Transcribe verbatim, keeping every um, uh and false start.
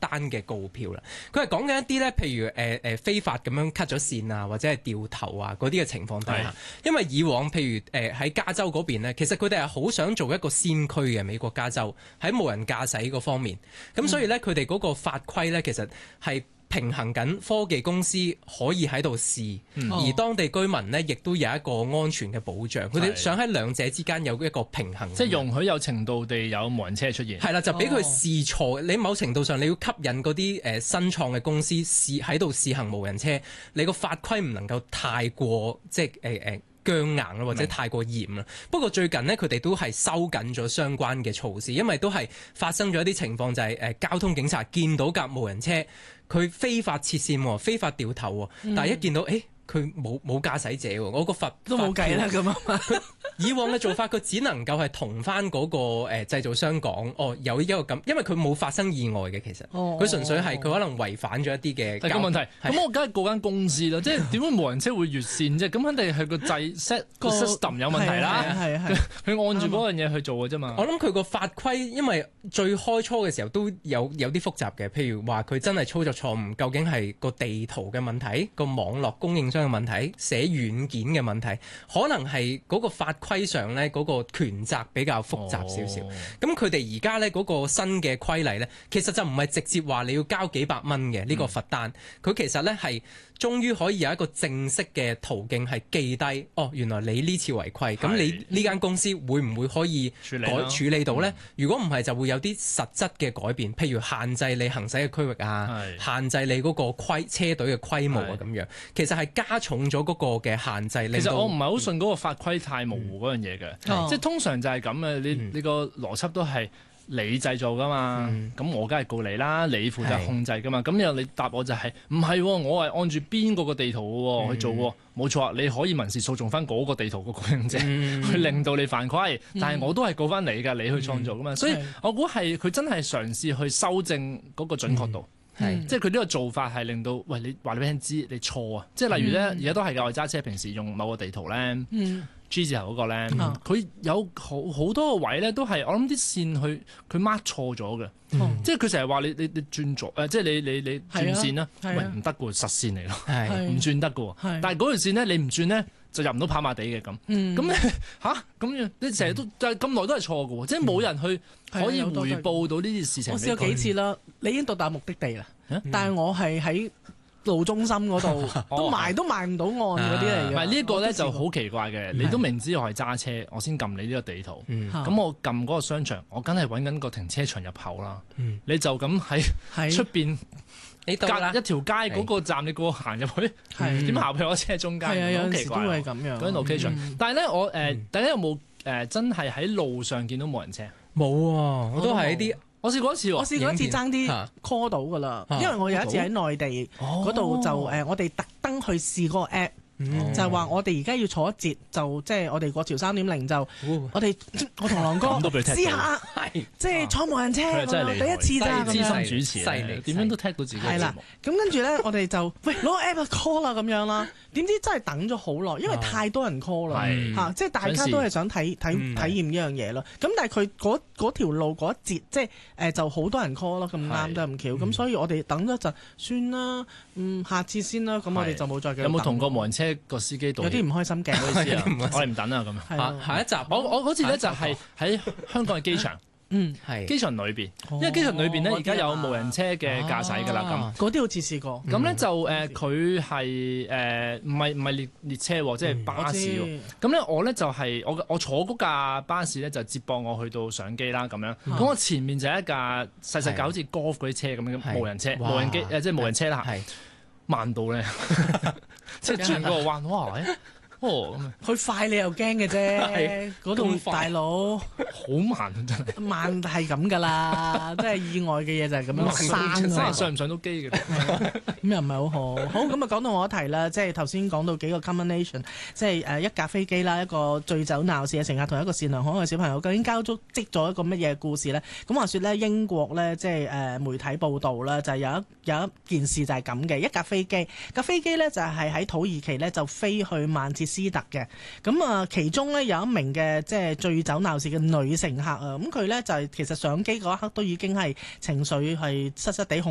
單嘅告票啦。佢係講緊一啲咧，譬如誒誒、呃、非法咁樣 cut 咗線啊，或者係掉頭啊嗰啲嘅情況底下，因為以往譬如誒喺、呃、加州嗰邊咧，其實佢哋係好想做一個先驅嘅美國加州喺無人駕駛嗰方面，咁所以咧佢哋嗰個法規咧其實係平衡緊科技公司可以喺度試，嗯、而當地居民呢亦都有一個安全嘅保障。佢哋想喺兩者之間有一個平衡， 即係容許有程度地有無人車出現。 係啦，就俾佢試錯。哦、你某程度上你要吸引嗰啲誒新創嘅公司試喺度試行無人車，你個法規唔能夠太過即係誒誒僵硬啦，或者太過嚴啦。不過最近呢，佢哋都係收緊咗相關嘅措施，因為都係發生咗一啲情況，就係、是、誒、呃、交通警察見到架無人車。佢非法切線，非法掉頭，但係一見到，誒佢冇冇駕駛者喎，我個罰都冇計啦咁啊！ 佢以往嘅做法，佢只能夠係同翻嗰個誒製造商講，哦有一個咁，因為佢冇發生意外嘅，其實佢純粹係佢可能違反咗一啲嘅。 但係個問題，咁我梗係告間公司啦，即係點會無人車會越線啫？咁肯定係個掣 set 個 system 有問題啦，係係佢按住嗰樣嘢去做嘅啫嘛。我諗佢個法規，因為最開初嘅時候都有有啲複雜嘅，譬如話佢真係操作錯誤，究竟係個地圖嘅問題，個網絡供應商嘅問題，寫軟件嘅問題，可能係嗰個法規上呢，嗰個權責比較複雜少少。咁佢哋而家呢，嗰個新嘅規例呢，其實就唔係直接話你要交幾百蚊嘅呢個罰單，佢、嗯、其實呢係終於可以有一個正式嘅途徑係記低，哦，原來你呢次違規，咁是你呢間公司會唔會可以改處理到呢？嗯、如果唔係，就會有啲實質嘅改變，譬如限制你行駛嘅區域啊，是限制你嗰個規車隊嘅規模啊咁樣，其實係加重咗嗰個嘅限制。 其實我唔係好信嗰個法規太模糊嗰樣嘢嘅，嗯、即係通常就係咁嘅，你、嗯、你個邏輯都係你製造噶嘛，咁、嗯、我梗係告你啦，你負責控制噶嘛，咁又是你答我就係唔係，我係按住邊個個地圖去做喎，冇、嗯、錯啊，你可以民事訴訟翻嗰個地圖個供應者，嗯、去令到你犯規，但係我都係告翻你㗎，你去創造噶嘛，嗯、所以我估係佢真係嘗試去修正嗰個準確度。嗯嗯、即係佢呢個做法係令到，喂，你話你俾人知你錯啊！即係例如咧，而家、嗯、都係㗎，我揸車平時用某個地圖咧、嗯、G 字頭嗰個咧，佢、嗯、有好好多個位咧都係我諗啲線去佢 mark 錯咗嘅，嗯、即係佢成日話你你你轉左誒，即係你你你轉線啦，啊啊、喂唔得嘅喎，實線嚟咯，唔轉得嘅喎，但係嗰條線咧你唔轉咧，就入唔到跑馬地嘅咁，咁咧嚇咁樣，你成日都就係咁耐都係錯嘅喎，即係冇人去可以回報到呢啲事情。我試過幾次啦，你已經到達目的地啦，啊、但係我係喺路中心嗰度，都埋都埋唔到岸嗰啲嚟嘅。唔係呢個咧就好奇怪嘅，你都明知我係揸車，我先撳你呢個地圖，咁、嗯、我撳嗰個商場，我梗係揾緊個停車場入口啦。嗯、你就咁喺出邊。你隔一條街嗰個站，你過行入去，點行去我車中間？好奇怪，都係咁樣。嗰啲 location，但係咧，我誒，大家有冇誒真係喺路上見到無人車？ 冇啊，我都係一啲。我試過一次， 我試過一次爭啲 call 到噶啦，因為我有一次喺內地嗰度就誒，我哋特登去試嗰個 app。嗯、就係話我哋而家要坐一節，就即係、就是、我哋過潮三點零就，哦、我哋我同狼哥試下，即係坐無人車，啊、第一次咋咁樣。資深主持，犀利，點樣都踢到自己。係啦，咁跟住咧，我哋就喂攞個 app call 啦咁樣啦。點知真係等咗好耐，因為太多人 call 啦，嚇，即係大家都係想睇睇體驗呢樣嘢咯。咁但係佢嗰嗰條路嗰一節，即係誒就好多人 call 咯，咁啱都係咁巧。咁所以我哋等咗一陣，算啦，嗯，下次先啦。咁我哋就冇再繼續等。有冇同個無人車個司機道歉？有啲唔開心嘅，我哋唔等啦咁。 下下一集， 我我嗰次咧就係喺香港嘅機場。嗯，係機場裏邊，因為機場裏邊咧而家有無人車嘅駕駛㗎啦，咁嗰啲好似試過。 咁咧就誒，佢係誒唔係唔係列列車喎，即係巴士喎。咁咧我咧就係我我坐嗰架巴士咧就接駁我去到上機啦，咁樣。咁我前面就係一架細細架好似 golf 嗰啲車咁樣無人車，無人機誒即係無人車啦，慢到咧，即係轉嗰個彎，哇！哦，咁啊， 佢快你又驚嘅啫，嗰度大佬好慢真係， 慢係咁噶啦，即係意外嘅嘢就係咁樣生啊， 上唔上到機嘅， 咁又唔係好好。好咁啊，講到我一題啦，即係頭先講到幾個 combination，即係誒一架飛機啦，一個醉酒鬧事嘅乘客同一個善良可愛嘅小朋友，究竟交足織咗一個乜嘢故事呢？咁話說咧，英國咧即係誒媒體報道啦，就係有一有一件事就係咁嘅，一架飛機架飛機咧就係喺土耳其咧就飛去曼徹斯特嘅，咁啊其中咧有一名嘅即係醉酒鬧事嘅女乘客啊，咁佢咧就係其實上機嗰一刻都已經係情緒係失失地。